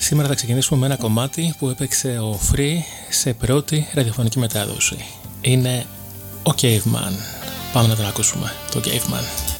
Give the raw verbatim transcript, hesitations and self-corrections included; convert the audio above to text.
Σήμερα θα ξεκινήσουμε με ένα κομμάτι που έπαιξε ο Free σε πρώτη ραδιοφωνική μετάδοση. Είναι ο Caveman. Πάμε να τον ακούσουμε, το Caveman.